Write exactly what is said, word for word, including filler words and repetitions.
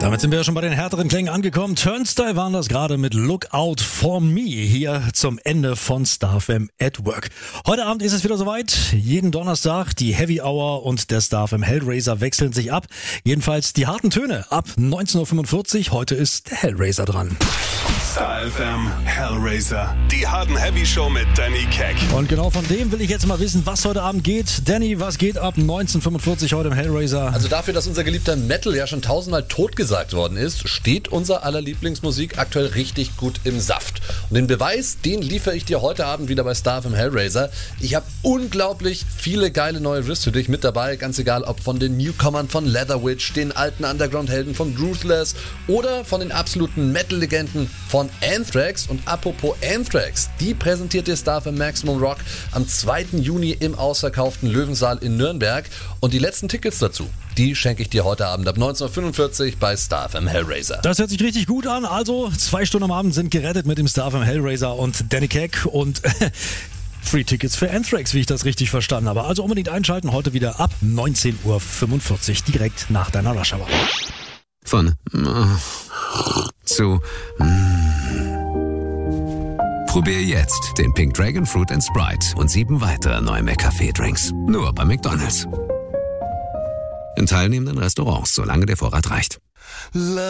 Damit sind wir schon bei den härteren Klängen angekommen. Turnstile waren das gerade mit Look Out For Me hier zum Ende von Star F M at Work. Heute Abend ist es wieder soweit. Jeden Donnerstag die Heavy Hour und der Star F M Hellraiser wechseln sich ab. Jedenfalls die harten Töne ab neunzehn Uhr fünfundvierzig. Heute ist der Hellraiser dran. Star F M Hellraiser. Die harten Heavy Show mit Danny Keck. Und genau von dem will ich jetzt mal wissen, was heute Abend geht. Danny, was geht ab neunzehn Uhr fünfundvierzig heute im Hellraiser? Also dafür, dass unser geliebter Metal ja schon tausendmal totgesagt worden ist, steht unser aller Lieblingsmusik aktuell richtig gut im Saft. Und den Beweis, den liefere ich dir heute Abend wieder bei Star F M Hellraiser. Ich habe unglaublich viele geile neue Riffs für dich mit dabei, ganz egal ob von den Newcomern von Leatherwitch, den alten Underground-Helden von Ruthless oder von den absoluten Metal-Legenden von Anthrax. Und apropos Anthrax, die präsentiert dir Star F M Maximum Rock am zweiten Juni im ausverkauften Löwensaal in Nürnberg. Und die letzten Tickets dazu, die schenke ich dir heute Abend ab neunzehn Uhr fünfundvierzig bei Star F M Hellraiser. Das hört sich richtig gut an. Also zwei Stunden am Abend sind gerettet mit dem Star F M Hellraiser und Danny Keck und Free Tickets für Anthrax, wie ich das richtig verstanden habe. Also unbedingt einschalten, heute wieder ab neunzehn Uhr fünfundvierzig, direkt nach deiner Rush Hour. Von zu Probier jetzt den Pink Dragon Fruit and Sprite und sieben weitere neue McCafé-Drinks. Nur bei McDonald's. In teilnehmenden Restaurants, solange der Vorrat reicht.